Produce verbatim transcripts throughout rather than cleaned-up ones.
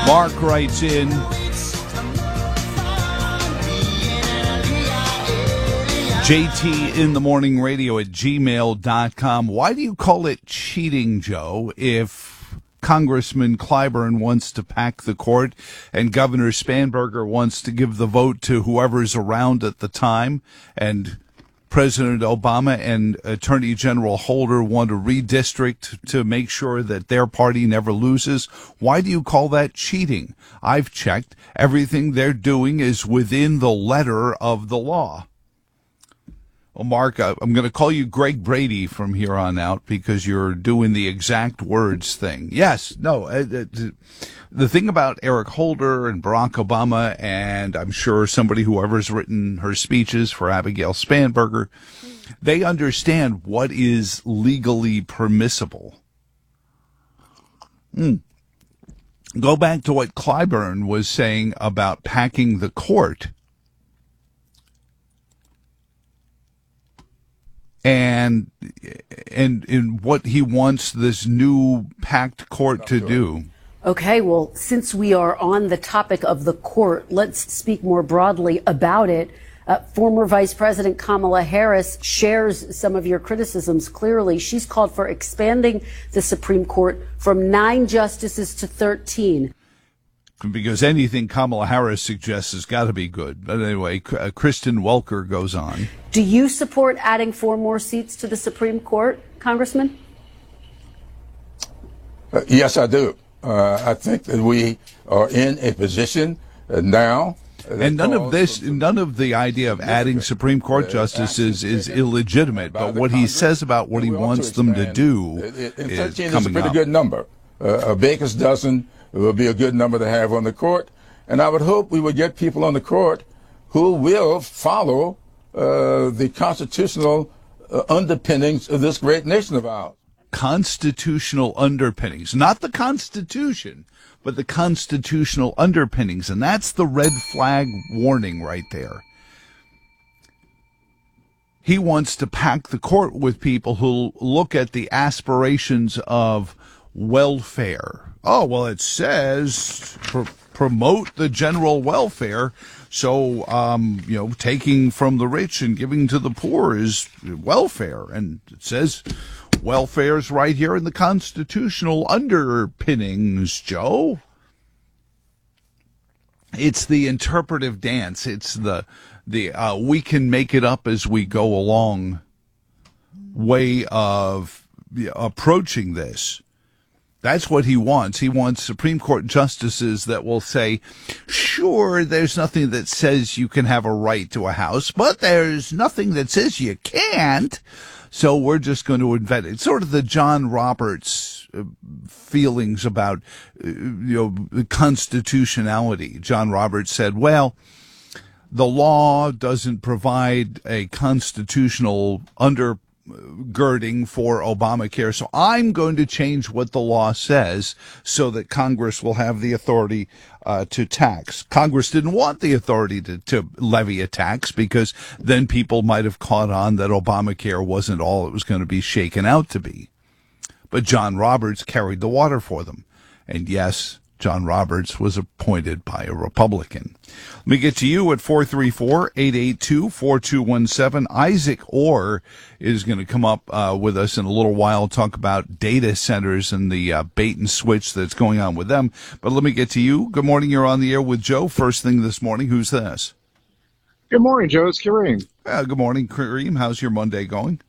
Mark writes in, J T in the morning radio at gmail dot com. Why do you call it cheating, Joe, if Congressman Clyburn wants to pack the court and Governor Spanberger wants to give the vote to whoever's around at the time, and President Obama and Attorney General Holder want to redistrict to make sure that their party never loses? Why do you call that cheating? I've checked. Everything they're doing is within the letter of the law. Well, Mark, I'm going to call you Greg Brady from here on out because you're doing the exact words thing. Yes, no, uh, uh, the thing about Eric Holder and Barack Obama, and I'm sure somebody, whoever's written her speeches for Abigail Spanberger, they understand what is legally permissible. Mm. Go back to what Clyburn was saying about packing the court. And, and and what he wants this new packed court to do. Okay, well, since we are on the topic of the court, let's speak more broadly about it. Uh, former Vice President Kamala Harris shares some of your criticisms clearly. She's called for expanding the Supreme Court from nine justices to thirteen. Because anything Kamala Harris suggests has got to be good. But anyway, uh, Kristen Welker goes on. Do you support adding four more seats to the Supreme Court, Congressman? Uh, yes, I do. Uh, I think that we are in a position uh, now. And none of this, none of the idea of adding Supreme Court justices is illegitimate. But what he says about what he wants them to do is coming up. thirteen is a pretty good number. Uh, a baker's dozen will be a good number to have on the court. And I would hope we would get people on the court who will follow uh, the constitutional uh, underpinnings of this great nation of ours. Constitutional underpinnings, not the Constitution, but the constitutional underpinnings. And that's the red flag warning right there. He wants to pack the court with people who look at the aspirations of welfare. Oh, well, it says pr- promote the general welfare. So, um, you know, taking from the rich and giving to the poor is welfare. And it says welfare's right here in the constitutional underpinnings, Joe. It's the interpretive dance. It's the, the, uh, we can make it up as we go along way of approaching this. That's what he wants. He wants Supreme Court justices that will say, sure, there's nothing that says you can have a right to a house, but there's nothing that says you can't. So we're just going to invent it. It's sort of the John Roberts uh, feelings about, uh, you know, constitutionality. John Roberts said, well, the law doesn't provide a constitutional under girding for Obamacare, so I'm going to change what the law says so that Congress will have the authority uh, to tax. Congress didn't want the authority to, to levy a tax because then people might have caught on that Obamacare wasn't all it was going to be shaken out to be. But John Roberts carried the water for them. And yes, John Roberts was appointed by a Republican. Let me get to you at four three four, eight eight two, four two one seven. Isaac Orr is going to come up uh, with us in a little while, talk about data centers and the uh, bait and switch that's going on with them. But let me get to you. Good morning. You're on the air with Joe. First thing this morning. Who's this? Good morning, Joe. It's Kareem. Uh, good morning, Kareem. How's your Monday going?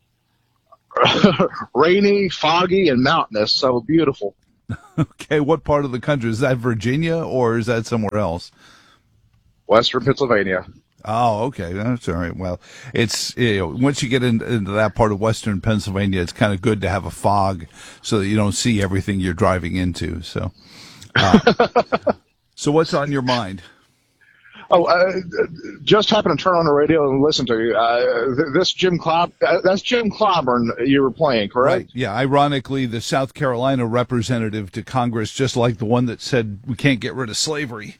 Rainy, foggy, and mountainous, so beautiful. Okay, what part of the country? Is that Virginia or is that somewhere else? Western Pennsylvania. Oh, okay. That's all right. Well, it's, you know, once you get in, into that part of Western Pennsylvania, it's kind of good to have a fog so that you don't see everything you're driving into. So, uh, so what's on your mind? Oh, uh, just happened to turn on the radio and listen to you. Uh, this Jim Clob, uh, that's Jim Clyburn you were playing, correct? Right. Yeah. Ironically, the South Carolina representative to Congress, just like the one that said we can't get rid of slavery.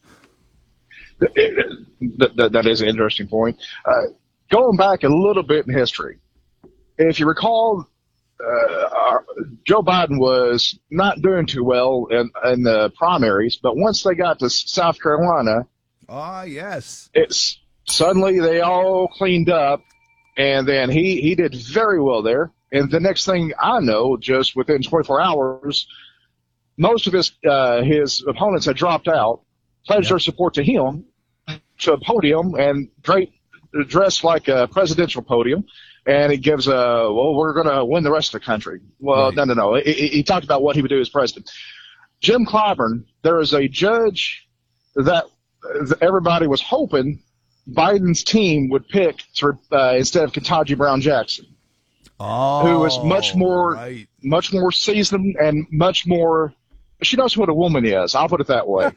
That, that, that is an interesting point. Uh, going back a little bit in history, if you recall, uh, Joe Biden was not doing too well in, in the primaries, but once they got to South Carolina, ah, yes, it's suddenly they all cleaned up, and then he, he did very well there. And the next thing I know, just within twenty-four hours, most of his uh, his opponents had dropped out, pledged their support to him, to a podium, and great dressed like a presidential podium. And he gives a, well, we're going to win the rest of the country. Well, right. no, no, no. He, he talked about what he would do as president. Jim Clyburn, there is a judge that everybody was hoping Biden's team would pick to, uh, instead of Ketanji Brown Jackson, oh, who is much more, right. much more seasoned and much more. She knows what a woman is. I'll put it that way.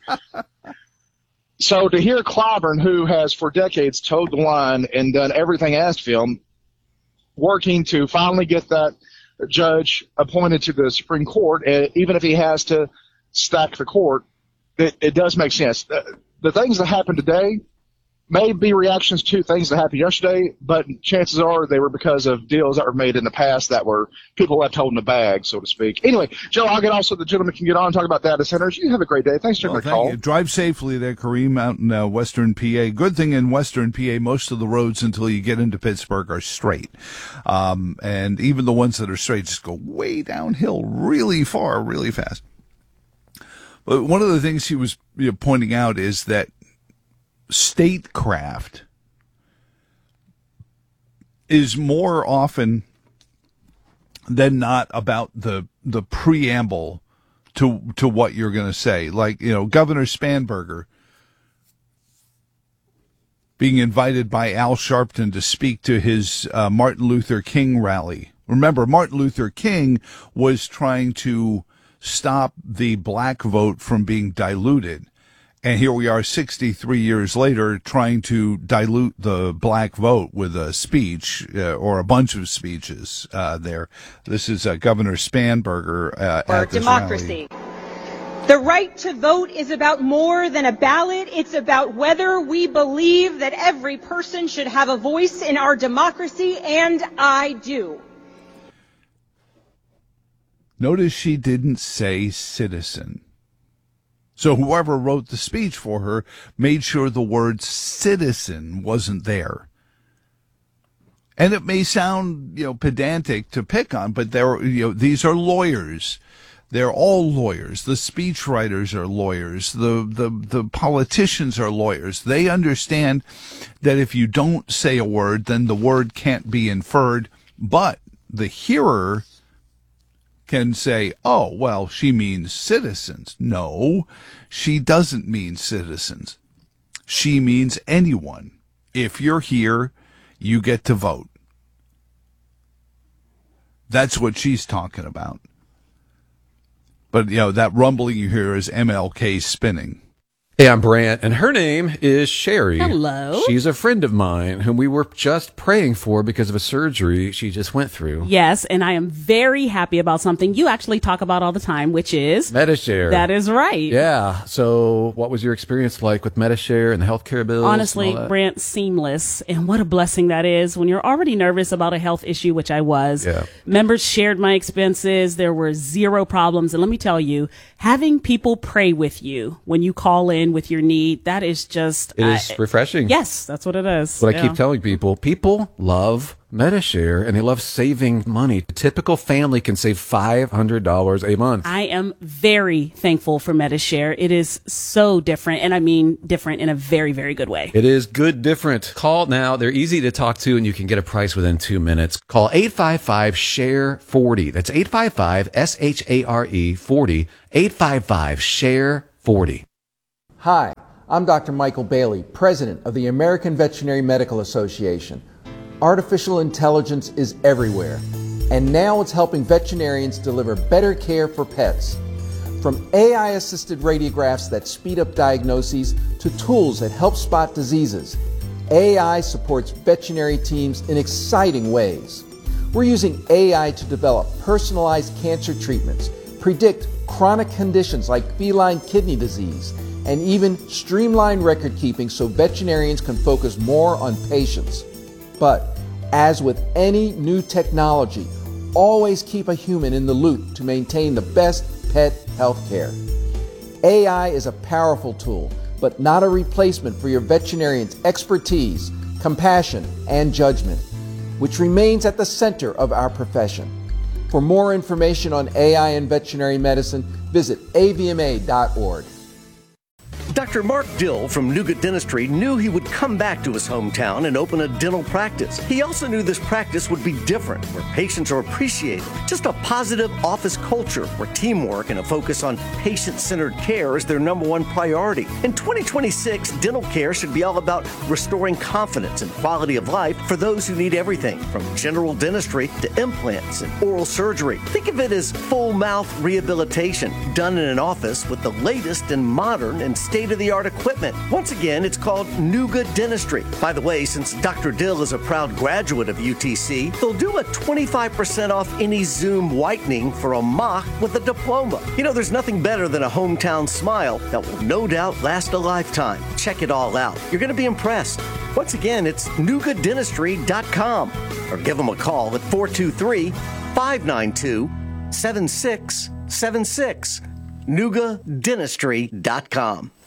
So to hear Clyburn, who has for decades towed the line and done everything asked of him, working to finally get that judge appointed to the Supreme Court, even if he has to stack the court, it, it does make sense. The, the things that happen today may be reactions to things that happened yesterday, but chances are they were because of deals that were made in the past that were people left holding the bag, so to speak. Anyway, Joe, I'll get also the gentleman can get on and talk about data centers. You have a great day. Thanks for well, the call. You. Drive safely there, Kareem, out in uh, Western P A. Good thing in Western P A, most of the roads until you get into Pittsburgh are straight. Um, and even the ones that are straight just go way downhill really far, really fast. But one of the things he was you know, pointing out is that statecraft is more often than not about the the preamble to to what you're going to say. Like, you know, Governor Spanberger being invited by Al Sharpton to speak to his uh, Martin Luther King rally. Remember, Martin Luther King was trying to stop the black vote from being diluted. And here we are sixty-three years later trying to dilute the black vote with a speech uh, or a bunch of speeches uh, there. This is uh, Governor Spanberger uh, For at this democracy. rally. The right to vote is about more than a ballot. It's about whether we believe that every person should have a voice in our democracy, and I do. Notice she didn't say citizen. So whoever wrote the speech for her made sure the word citizen wasn't there. And it may sound, you know, pedantic to pick on, but they're, you know, these are lawyers. They're all lawyers. The speechwriters are lawyers. The, the, the politicians are lawyers. They understand that if you don't say a word, then the word can't be inferred. But the hearer can say, oh, well, she means citizens. No, she doesn't mean citizens. She means anyone. If you're here, you get to vote. That's what she's talking about. But, you know, that rumbling you hear is M L K spinning. Hey, I'm Brant, and her name is Sherry. Hello. She's a friend of mine whom we were just praying for because of a surgery she just went through. Yes, and I am very happy about something you actually talk about all the time, which is Medi-Share. That is right. Yeah. So what was your experience like with Medi-Share and the healthcare bills? Honestly, Brant, seamless. And what a blessing that is when you're already nervous about a health issue, which I was. Yeah. Members shared my expenses. There were zero problems. And let me tell you, having people pray with you when you call in with your need, that is just it is uh, refreshing. Yes, that's what it is. What yeah. I keep telling people, people love Medi-Share and they love saving money. A typical family can save five hundred dollars a month. I am very thankful for Medi-Share. It is so different, and I mean different in a very, very good way. It is good different. Call now. They're easy to talk to, and you can get a price within two minutes. Call eight five five, S H A R E forty. That's eight five five, S H A R E forty. eight five five, S H A R E forty. Hi, I'm Doctor Michael Bailey, President of the American Veterinary Medical Association. Artificial intelligence is everywhere, and now it's helping veterinarians deliver better care for pets. From A I-assisted radiographs that speed up diagnoses to tools that help spot diseases, A I supports veterinary teams in exciting ways. We're using A I to develop personalized cancer treatments, predict chronic conditions like feline kidney disease, and even streamline record keeping so veterinarians can focus more on patients. But as with any new technology, always keep a human in the loop to maintain the best pet health care. A I is a powerful tool, but not a replacement for your veterinarian's expertise, compassion, and judgment, which remains at the center of our profession. For more information on A I and veterinary medicine, visit A V M A dot org. Doctor Mark Dill from Nougat Dentistry knew he would come back to his hometown and open a dental practice. He also knew this practice would be different, where patients are appreciated. Just a positive office culture where teamwork and a focus on patient-centered care is their number one priority. In twenty twenty-six, dental care should be all about restoring confidence and quality of life for those who need everything, from general dentistry to implants and oral surgery. Think of it as full mouth rehabilitation done in an office with the latest and modern and state-of-the-art equipment. Once again, it's called Nougat Dentistry. By the way, since Doctor Dill is a proud graduate of U T C, they'll do a twenty-five percent off any Zoom whitening for a mock with a diploma. You know, there's nothing better than a hometown smile that will no doubt last a lifetime. Check it all out. You're going to be impressed. Once again, it's nougat dentistry dot com or give them a call at four two three, five nine two, seven six seven six. nougat dentistry dot com.